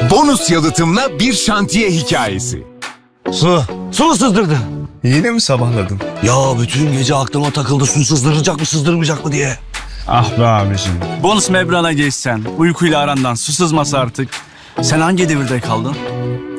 Bonus yalıtımla bir şantiye hikayesi. Su sızdırdı. Yine mi sabahladın? Ya bütün gece aklıma takıldı su sızdıracak mı sızdırmayacak mı diye. Ah be abicim. Bonus membrana geçsen, uykuyla arandan su sızması artık. Sen hangi devirde kaldın?